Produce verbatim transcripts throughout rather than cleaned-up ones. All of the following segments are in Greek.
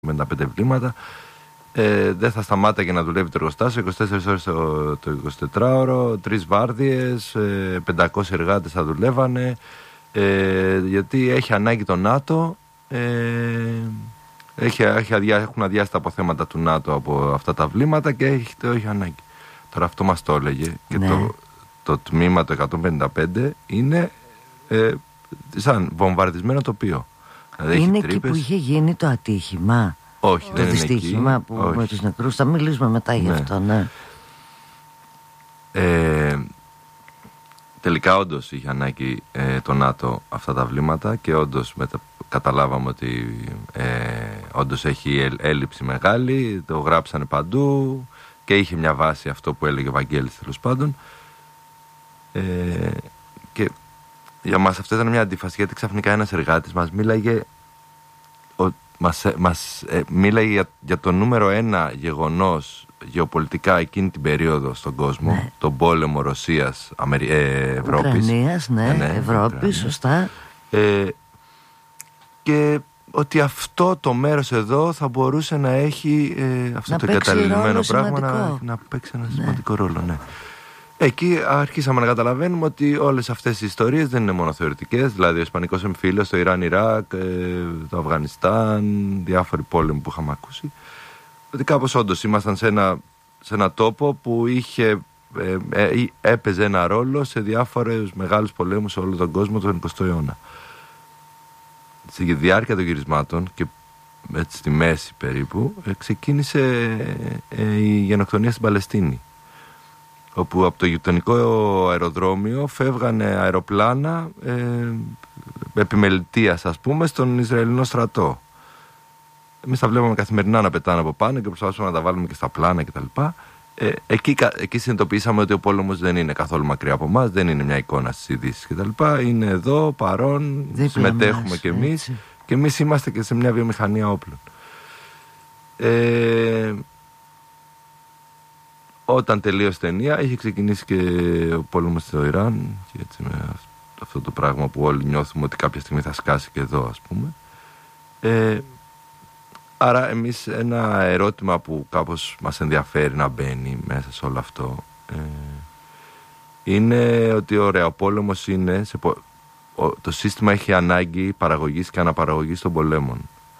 πενήντα πέντε βλήματα. Ε, δεν θα σταμάταγε να δουλεύει το εργοστάσιο είκοσι τέσσερις ώρες το, το εικοσιτετράωρο, τρεις βάρδιες, ε, πεντακόσιοι εργάτες θα δουλεύανε, ε, γιατί έχει ανάγκη το ΝΑΤΟ, ε, έχει, έχει αδειά, έχουν αδειάσει τα αποθέματα του ΝΑΤΟ από αυτά τα βλήματα και έχει, το έχει ανάγκη. Τώρα αυτό μας το έλεγε και ναι. το, το τμήμα το εκατόν πενήντα πέντε είναι ε, σαν βομβαρδισμένο τοπίο. Δηλαδή είναι εκεί που είχε γίνει το ατύχημα. Όχι, το δεν είναι δυστύχημα εκεί. που Όχι. με τους νεκρούς θα μιλήσουμε μετά γι' ναι. αυτό, ναι. Ε, τελικά όντως είχε ανάγκη ε, το ΝΑΤΟ αυτά τα βλήματα και όντως μετα... καταλάβαμε ότι ε, όντως έχει έλλειψη μεγάλη, το γράψανε παντού και είχε μια βάση αυτό που έλεγε ο Βαγγέλης τέλος πάντων. Ε, και για μας αυτό ήταν μια αντίφαση, γιατί ξαφνικά ένας εργάτης μας μίλαγε ο, μας, μας ε, μίλαγε για, για το νούμερο ένα γεγονός γεωπολιτικά εκείνη την περίοδο στον κόσμο, ναι. τον πόλεμο Ρωσίας Αμερι... ε, Ευρώπης. Ουκρανίας, ναι, ε, ναι Ευρώπη, Ουκρανία. Σωστά. Ε, και ότι αυτό το μέρος εδώ θα μπορούσε να έχει ε, αυτό να το εγκαταλειμμένο πράγμα να, να παίξει ένα ναι. σημαντικό ρόλο, ναι. Εκεί αρχίσαμε να καταλαβαίνουμε ότι όλες αυτές οι ιστορίες δεν είναι μόνο θεωρητικές, δηλαδή ο Ισπανικός εμφύλιος, το Ιράν-Ιράκ, το Αφγανιστάν, διάφοροι πόλεμοι που είχαμε ακούσει, ότι κάπως όντως ήμασταν σε ένα, σε ένα τόπο που είχε, ε, ε, έπαιζε ένα ρόλο σε διάφορους μεγάλους πολέμους σε όλο τον κόσμο τον εικοστό αιώνα. Στη διάρκεια των γυρισμάτων και έτσι στη μέση περίπου ε, ξεκίνησε ε, η γενοκτονία στην Παλαιστίνη, όπου από το γειτονικό αεροδρόμιο φεύγανε αεροπλάνα ε, επιμελητίας, ας πούμε, στον Ισραηλινό στρατό. Εμείς τα βλέπαμε καθημερινά να πετάνε από πάνω και προσπαθούμε να τα βάλουμε και στα πλάνα κτλ. Ε, εκεί, εκεί συνειδητοποιήσαμε ότι ο πόλεμος δεν είναι καθόλου μακριά από εμάς, δεν είναι μια εικόνα στις ειδήσεις κτλ. Είναι εδώ, παρόν, δίπλα συμμετέχουμε μας, κι εμείς έτσι. Και εμείς είμαστε και σε μια βιομηχανία όπλων. Ε, Όταν τελείωσε η ταινία, είχε ξεκινήσει και ο πόλεμος στο Ιράν και έτσι με αυτό το πράγμα που όλοι νιώθουμε ότι κάποια στιγμή θα σκάσει και εδώ, ας πούμε. Ε, άρα εμείς ένα ερώτημα που κάπως μας ενδιαφέρει να μπαίνει μέσα σε όλο αυτό ε, είναι ότι ωραία, ο πόλεμος είναι σε, ο, το σύστημα έχει ανάγκη παραγωγής και αναπαραγωγής των πολέμων.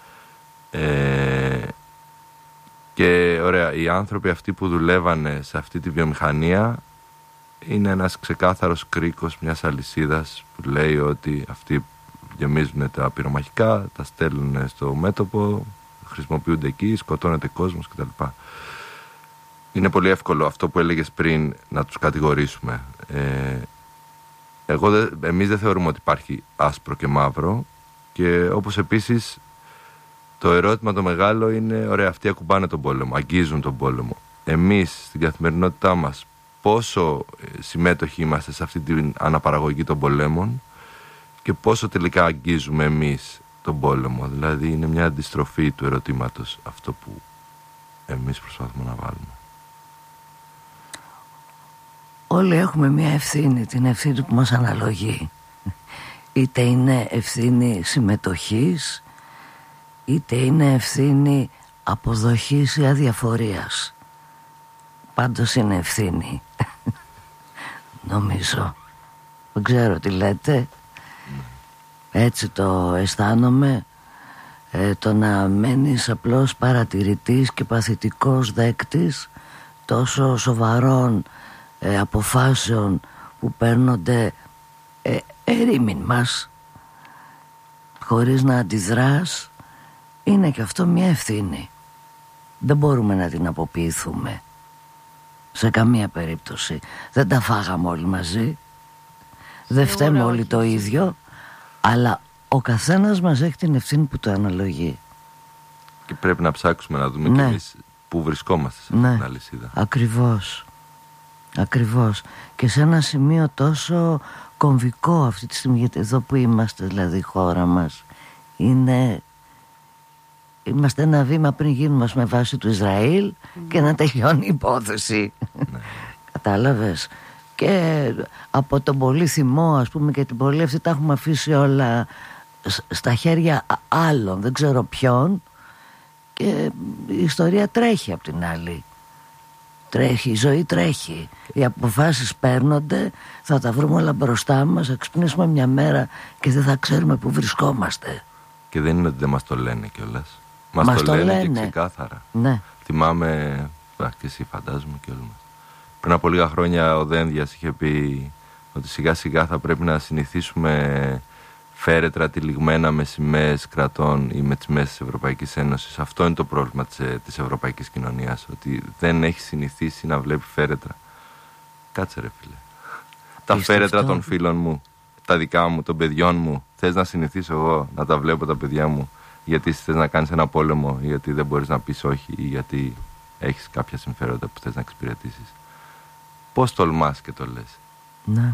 Ε, Και ωραία, οι άνθρωποι αυτοί που δουλεύανε σε αυτή τη βιομηχανία είναι ένας ξεκάθαρος κρίκος μιας αλυσίδας που λέει ότι αυτοί γεμίζουν τα πυρομαχικά, τα στέλνουν στο μέτωπο, χρησιμοποιούνται εκεί, σκοτώνεται κόσμος κτλ. Είναι πολύ εύκολο αυτό που έλεγες πριν να τους κατηγορήσουμε. Ε, εγώ δε, εμείς δεν θεωρούμε ότι υπάρχει άσπρο και μαύρο και όπως επίσης το ερώτημα το μεγάλο είναι, ωραία, αυτοί ακουμπάνε τον πόλεμο, αγγίζουν τον πόλεμο. Εμείς στην καθημερινότητά μας πόσο συμμέτοχοι είμαστε σε αυτή την αναπαραγωγή των πολέμων και πόσο τελικά αγγίζουμε εμείς τον πόλεμο. Δηλαδή είναι μια αντιστροφή του ερωτήματος αυτό που εμείς προσπαθούμε να βάλουμε. Όλοι έχουμε μια ευθύνη, την ευθύνη που μας αναλογεί. Είτε είναι ευθύνη συμμετοχής, είτε είναι ευθύνη αποδοχής ή αδιαφορίας. Πάντως είναι ευθύνη. Νομίζω. Δεν ξέρω τι λέτε. Έτσι το αισθάνομαι. ε, Το να μένεις απλώς παρατηρητής και παθητικός δέκτης τόσο σοβαρών ε, αποφάσεων που παίρνονται ε, ερήμην μας, χωρίς να αντιδράς, είναι και αυτό μια ευθύνη. Δεν μπορούμε να την αποποιηθούμε σε καμία περίπτωση. Δεν τα φάγαμε όλοι μαζί, δεν φταίμε όλοι το ίδιο, αλλά ο καθένας μας έχει την ευθύνη που το αναλογεί. Και πρέπει να ψάξουμε να δούμε, ναι, και εμείς που βρισκόμαστε σε αυτή, ναι, την αλυσίδα. Ακριβώς. Ακριβώς. Και σε ένα σημείο τόσο κομβικό αυτή τη στιγμή, γιατί εδώ που είμαστε, δηλαδή η χώρα μας είναι, είμαστε ένα βήμα πριν γίνουμε με βάση του Ισραήλ mm. και να τελειώνει η υπόθεση. Ναι. Κατάλαβες. Και από τον πολύ θυμό, ας πούμε, και την πολύ αυτή τα έχουμε αφήσει όλα στα χέρια άλλων, δεν ξέρω ποιον, και η ιστορία τρέχει απ' την άλλη. Τρέχει, η ζωή τρέχει. Οι αποφάσεις παίρνονται, θα τα βρούμε όλα μπροστά μας, θα ξυπνήσουμε μια μέρα και δεν θα ξέρουμε πού βρισκόμαστε. Και δεν είναι ότι δεν μας το λένε κιόλας. Μας, Μας το, το λένε, λένε και ξεκάθαρα. Ναι. Θυμάμαι, α, και εσύ φαντάζομαι και όλοι μας. Πριν από λίγα χρόνια ο Δένδιας είχε πει ότι σιγά σιγά θα πρέπει να συνηθίσουμε φέρετρα τυλιγμένα με σημαίες κρατών ή με τις σημαίες της Ευρωπαϊκής Ένωσης. Αυτό είναι το πρόβλημα της, της ευρωπαϊκής κοινωνίας, ότι δεν έχει συνηθίσει να βλέπει φέρετρα. Κάτσε ρε φίλε. Τα φέρετρα των φίλων μου, τα δικά μου, των παιδιών μου, θες να συνηθίσω εγώ να τα βλέπω τα παιδιά μου, γιατί θες να κάνεις ένα πόλεμο, ή γιατί δεν μπορείς να πεις όχι, ή γιατί έχεις κάποια συμφέροντα που θες να εξυπηρετήσεις. Πώς τολμάς και το λες? Ναι.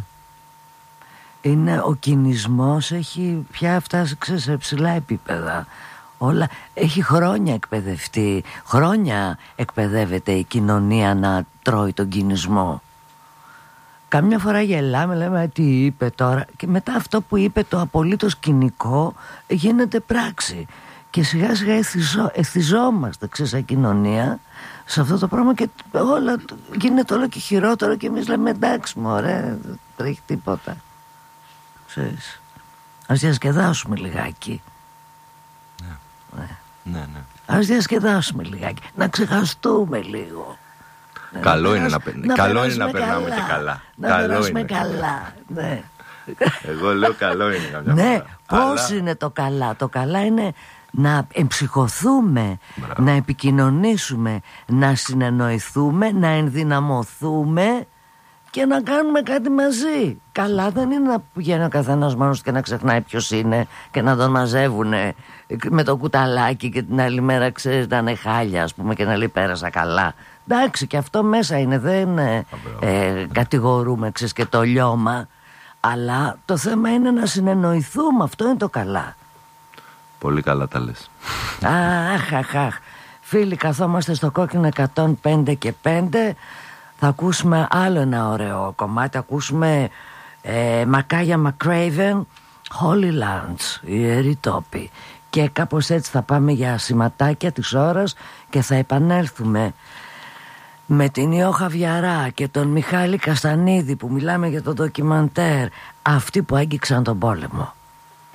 Είναι ο κινησμός, έχει πια φτάσει σε ψηλά επίπεδα. Όλα, έχει χρόνια εκπαιδευτεί, χρόνια εκπαιδεύεται η κοινωνία να τρώει τον κινησμό. Καμιά φορά γελάμε, λέμε τι είπε τώρα, και μετά αυτό που είπε το απολύτως κοινικό γίνεται πράξη. Και σιγά σιγά εθιζό, εθιζόμαστε ξέρεις, σαν κοινωνία σε αυτό το πράγμα και όλα, γίνεται όλο και χειρότερο και εμείς λέμε εντάξει μωρέ, δεν τρέχει τίποτα. Ξέρεις, ας διασκεδάσουμε λιγάκι. Ναι. Ναι. Ναι, ναι. Ας διασκεδάσουμε λιγάκι, να ξεχαστούμε λίγο. Καλό να είναι να, να, καλό είναι να καλά. περνάμε και καλά. Να καλό περάσουμε είναι. καλά. Ναι. Εγώ λέω καλό είναι καμιά Ναι, φορά. πώς Αλλά... είναι το καλά? Το καλά είναι να εμψυχωθούμε, Μπράβο. να επικοινωνήσουμε, να συνεννοηθούμε, να ενδυναμωθούμε και να κάνουμε κάτι μαζί. Καλά δεν είναι να πηγαίνει ο καθένας μόνος και να ξεχνάει ποιος είναι και να τον μαζεύουν με το κουταλάκι και την άλλη μέρα ξέρεις να είναι χάλια ας πούμε και να λέει πέρασα καλά. Εντάξει, και αυτό μέσα είναι, δεν ε, ε, κατηγορούμε ξέρεις και το λιώμα, αλλά το θέμα είναι να συνεννοηθούμε, αυτό είναι το καλά. Πολύ καλά τα λες. Αχ, αχ, αχ. Φίλοι, καθόμαστε στο κόκκινο εκατόν πέντε και πέντε. Θα ακούσουμε άλλο ένα ωραίο κομμάτι. Ακούσουμε ε, Μακάγια Μακρέιβεν, Holy Lands, Ιερή Τόπη. Και κάπως έτσι θα πάμε για σηματάκια της ώρας και θα επανέλθουμε με την Ιώ Χαβιαρά και τον Μιχάλη Καστανίδη που μιλάμε για το ντοκιμαντέρ, αυτοί που άγγιξαν τον πόλεμο.